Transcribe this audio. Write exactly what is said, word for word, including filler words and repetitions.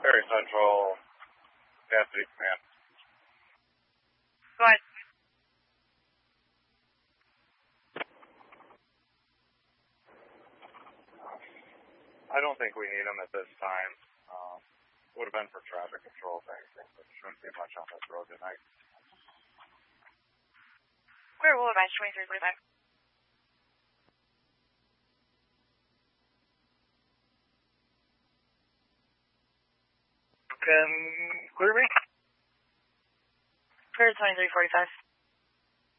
Very Central, Cassidy Command. Go ahead. I don't think we need them at this time. Um, would have been for traffic control things. There shouldn't be much on this road tonight. Where will advise twenty-three forty-five? Can clear me? Clear twenty-three forty-five.